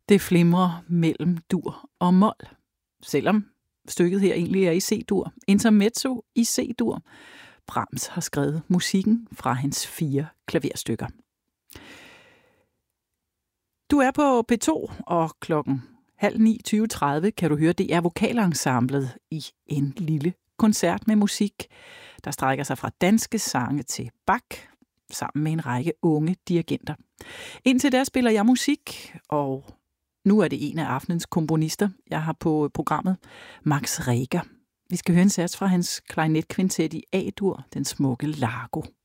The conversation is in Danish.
Det flimrer mellem dur og mol, selvom stykket her egentlig er i C-dur. Intermezzo i C-dur. Brahms har skrevet musikken fra hans 4 klaverstykker. Du er på P2, og klokken 8:30 kan du høre DR Vokalensemblet i en lille koncert med musik, der strækker sig fra danske sange til Bach, sammen med en række unge dirigenter. Indtil da spiller jeg musik, og nu er det en af aftenens komponister, jeg har på programmet, Max Reger. Vi skal høre en sats fra hans klarinetkvintet i A-dur, den smukke Largo.